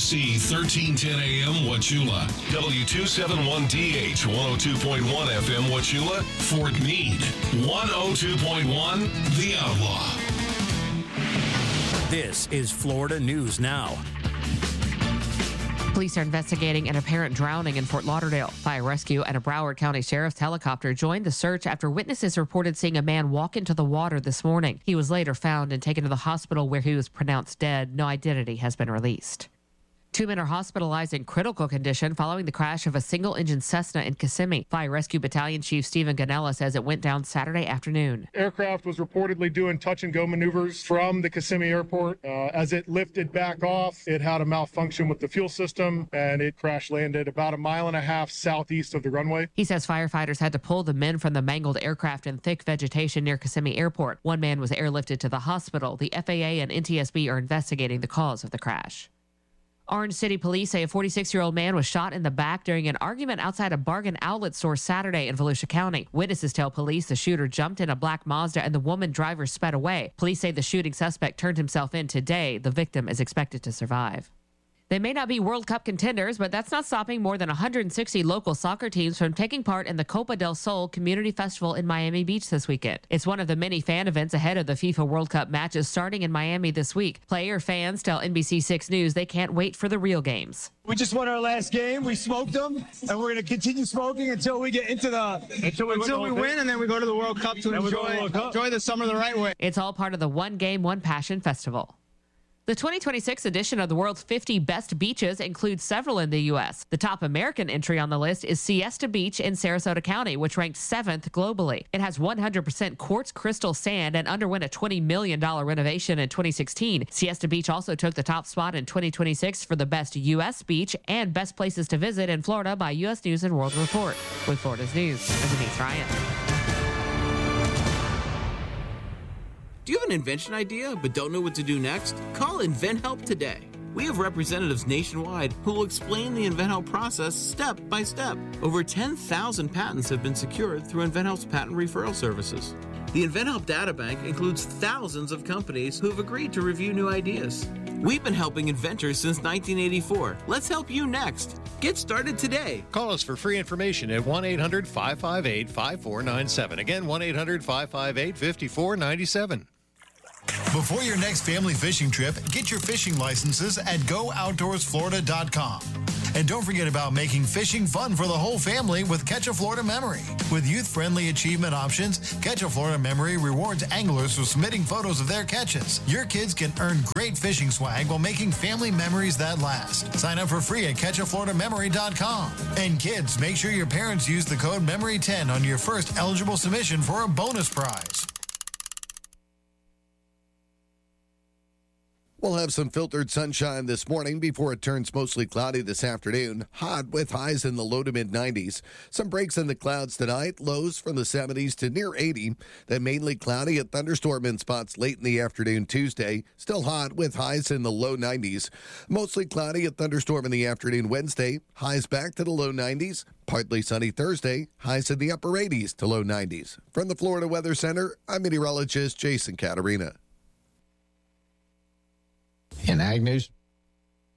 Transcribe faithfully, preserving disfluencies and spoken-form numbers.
C thirteen ten A M Wauchula, W two seventy-one D H one oh two point one F M Wauchula, Fort Meade, one oh two point one The Outlaw. This is Florida News Now. Police are investigating an apparent drowning in Fort Lauderdale. Fire rescue and a Broward County Sheriff's helicopter joined the search after witnesses reported seeing a man walk into the water this morning. He was later found and taken to the hospital where he was pronounced dead. No identity has been released. Two men are hospitalized in critical condition following the crash of a single-engine Cessna in Kissimmee. Fire Rescue Battalion Chief Stephen Ganella says it went down Saturday afternoon. Aircraft was reportedly doing touch-and-go maneuvers from the Kissimmee airport. Uh, as it lifted back off, it had a malfunction with the fuel system, and it crash-landed about a mile and a half southeast of the runway. He says firefighters had to pull the men from the mangled aircraft in thick vegetation near Kissimmee Airport. One man was airlifted to the hospital. The F A A and N T S B are investigating the cause of the crash. Orange City police say a forty-six-year-old man was shot in the back during an argument outside a Bargain outlet store Saturday in Volusia County. Witnesses tell police the shooter jumped in a black Mazda and the woman driver sped away. Police say the shooting suspect turned himself in today. The victim is expected to survive. They may not be World Cup contenders, but that's not stopping more than one hundred sixty local soccer teams from taking part in the Copa del Sol Community Festival in Miami Beach this weekend. It's one of the many fan events ahead of the FIFA World Cup matches starting in Miami this week. Player fans tell N B C six News they can't wait for the real games. We just won our last game. We smoked them, and we're going to continue smoking until we get into the until we, until we win, and then we go to the World Cup to enjoy, enjoy the summer the right way. It's all part of the One Game, One Passion Festival. The twenty twenty-six edition of the world's fifty best beaches includes several in the U S. The top American entry on the list is Siesta Beach in Sarasota County, which ranked seventh globally. It has one hundred percent quartz crystal sand and underwent a twenty million dollars renovation in twenty sixteen. Siesta Beach also took the top spot in twenty twenty-six for the best U S beach and best places to visit in Florida by U S News and World Report. With Florida's News, I'm Denise Ryan. Do you have an invention idea but don't know what to do next? Call InventHelp today. We have representatives nationwide who will explain the InventHelp process step by step. Over ten thousand patents have been secured through InventHelp's patent referral services. The InventHelp databank includes thousands of companies who have agreed to review new ideas. We've been helping inventors since nineteen eighty-four. Let's help you next. Get started today. Call us for free information at one eight hundred five five eight five four nine seven. Again, one eight hundred five five eight five four nine seven. Before your next family fishing trip, get your fishing licenses at go outdoors florida dot com. And don't forget about making fishing fun for the whole family with Catch a Florida Memory. With youth-friendly achievement options, Catch a Florida Memory rewards anglers for submitting photos of their catches. Your kids can earn great fishing swag while making family memories that last. Sign up for free at catch a florida memory dot com. And kids, make sure your parents use the code memory ten on your first eligible submission for a bonus prize. We'll have some filtered sunshine this morning before it turns mostly cloudy this afternoon. Hot with highs in the low to mid nineties. Some breaks in the clouds tonight. Lows from the seventies to near eighty. Then mainly cloudy, a thunderstorm in spots late in the afternoon Tuesday. Still hot with highs in the low nineties. Mostly cloudy, a thunderstorm in the afternoon Wednesday. Highs back to the low nineties. Partly sunny Thursday. Highs in the upper eighties to low nineties. From the Florida Weather Center, I'm meteorologist Jason Caterina. In Ag News,